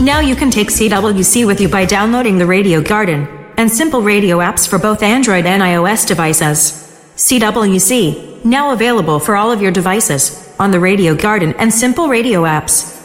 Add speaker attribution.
Speaker 1: Now you can take CWC with you by downloading the Radio Garden and Simple Radio apps for both Android and iOS devices. CWC, now available for all of your devices on the Radio Garden and Simple Radio apps.